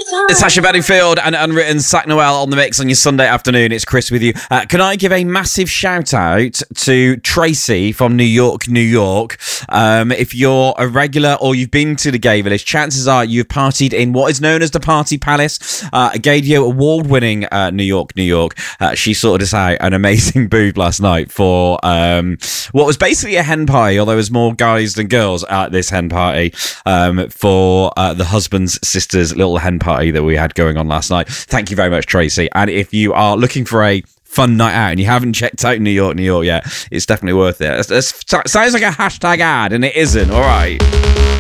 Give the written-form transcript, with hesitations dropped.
It's Sasha Bedingfield and Unwritten Sack Noel on the mix on your Sunday afternoon. It's Chris with you. Can I give a massive shout out to Tracy from New York, New York? If you're a regular or you've been to the Gay Village, chances are you've partied in what is known as the Party Palace, a Gadio award-winning New York, New York. She sorted us out an amazing booth last night for what was basically a hen party, although there was more guys than girls at this hen party for the husband's sister's little hen party that we had going on last night. Thank you very much, Tracy. And if you are looking for a fun night out and you haven't checked out New York, New York yet, it's definitely worth it. It sounds like a hashtag ad, and it isn't. All right.